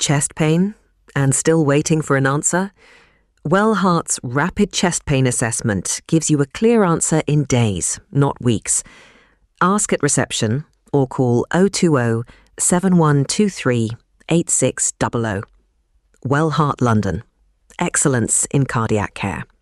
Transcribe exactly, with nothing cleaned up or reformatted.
chest pain and still waiting for an answer? Wellheart's Rapid Chest Pain Assessment gives you a clear answer in days, not weeks. Ask at reception or call oh two oh, seven one two three, eight six zero zero. Wellheart London. Excellence in cardiac care.